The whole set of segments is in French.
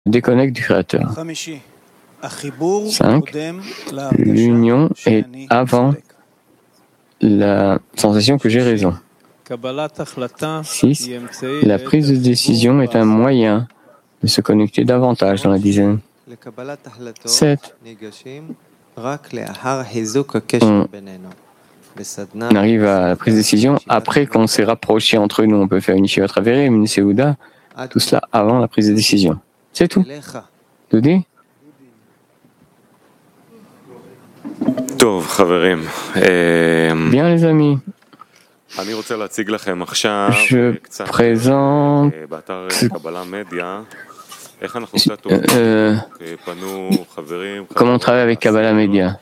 déconnecte du Créateur. 5. L'union est avant la sensation que j'ai raison. 6. La prise de décision est un moyen de se connecter davantage dans la dizaine. 7. On arrive à la prise de décision après qu'on s'est rapproché entre nous. On peut faire une Yeshivat Haverim, une Seuda, tout cela avant la prise de décision. C'est tout. Dodi? Bien les amis. Je présente comment on travaille avec Kabbalah Media.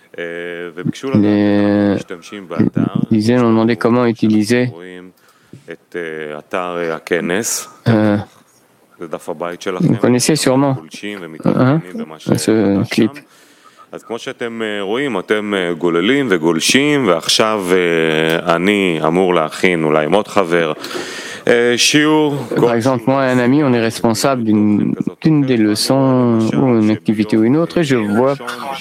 Les dizaines ont demandé comment utiliser vous connaissez sûrement ce clip. אז כמו שאתם רואים, אתם גוללים וגולשים, ועכשיו אני אמור להכין אולי עם עוד חבר שיעור. Par exemple, moi et un ami, on est responsable d'une des leçons ou une activité ou une autre, et je vois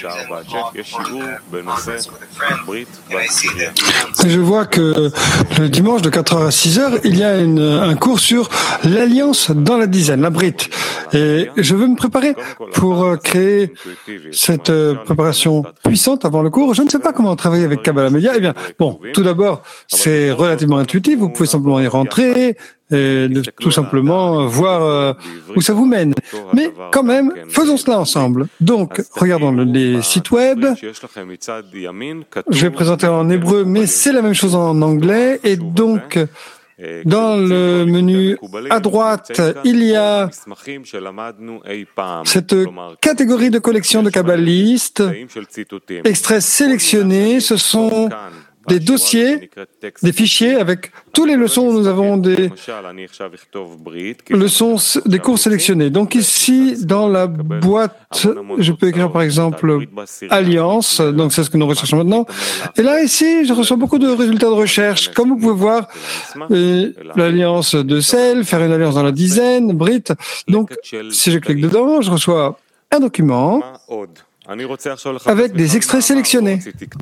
que le dimanche de 4h à 6h, il y a un cours sur l'alliance dans la dizaine, la Brit. Et je veux me préparer pour créer cette préparation puissante avant le cours. Je ne sais pas comment travailler avec Kabbalah Media. Eh bien, bon, tout d'abord, c'est relativement intuitif. Vous pouvez simplement y rentrer et tout simplement voir où ça vous mène. Mais quand même, faisons cela ensemble. Donc, regardons les sites web. Je vais présenter en hébreu, mais c'est la même chose en anglais. Et donc, dans le menu à droite, il y a cette catégorie de collection de kabbalistes, extraits sélectionnés. Ce sont des dossiers, des fichiers avec tous les leçons où nous avons des leçons, des cours sélectionnés. Donc ici, dans la boîte, je peux écrire par exemple Alliance, donc c'est ce que nous recherchons maintenant. Et là, ici, je reçois beaucoup de résultats de recherche. Comme vous pouvez voir, l'alliance de sel, faire une alliance dans la dizaine, Brit. Donc, si je clique dedans, je reçois un document avec des extraits sélectionnés.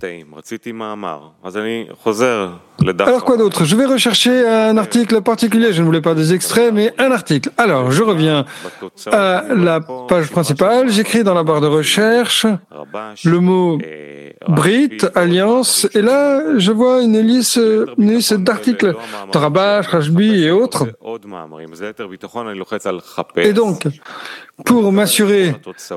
Alors quoi d'autre? Je vais rechercher un article particulier. Je ne voulais pas des extraits, mais un article. Alors, je reviens à la page principale. J'écris dans la barre de recherche le mot Brit, Alliance, et là, je vois une liste d'articles de Rabash, Rashbi et autres. Et donc, pour m'assurer,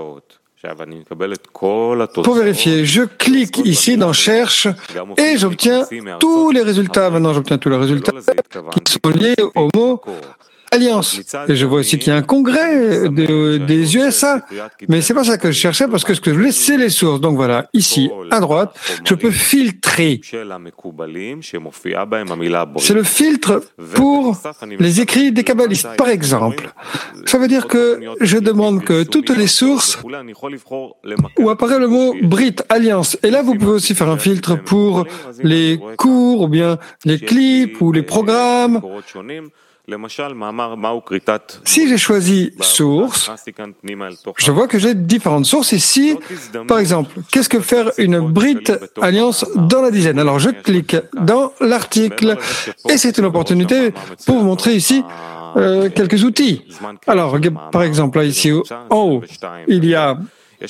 pour vérifier, je clique ici dans Cherche et j'obtiens tous les résultats. Maintenant, j'obtiens tous les résultats qui sont liés au mot Alliance. Et je vois aussi qu'il y a un congrès des USA. Mais c'est pas ça que je cherchais parce que ce que je voulais, c'est les sources. Donc voilà, ici, à droite, je peux filtrer. C'est le filtre pour les écrits des kabbalistes, par exemple. Ça veut dire que je demande que toutes les sources où apparaît le mot Brit, Alliance. Et là, vous pouvez aussi faire un filtre pour les cours ou bien les clips ou les programmes. Si j'ai choisi source, je vois que j'ai différentes sources ici. Par exemple, qu'est-ce que faire une Brit Alliance dans la dizaine? Alors je clique dans l'article et c'est une opportunité pour vous montrer ici quelques outils. Alors, par exemple, là ici en haut, il y a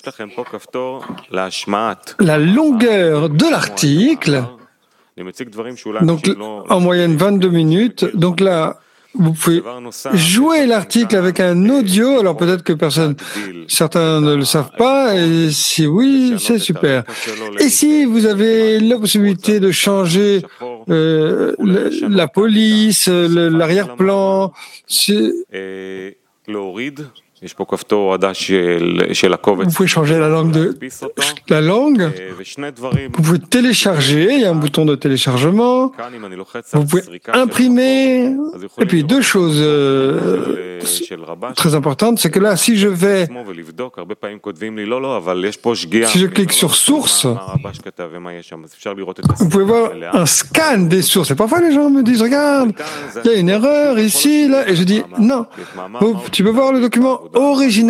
la longueur de l'article. Donc en moyenne 22 minutes. Donc là, vous pouvez jouer l'article avec un audio, alors peut-être que certains ne le savent pas, et si oui, c'est super. Et si vous avez la possibilité de changer la police, l'arrière-plan, vous pouvez changer la langue vous pouvez télécharger, il y a un bouton de téléchargement, vous pouvez imprimer, et puis deux choses très importantes, c'est que là, si je clique sur source, vous pouvez voir un scan des sources, et parfois les gens me disent, regarde, il y a une erreur ici, là, et je dis, non, tu peux voir le document original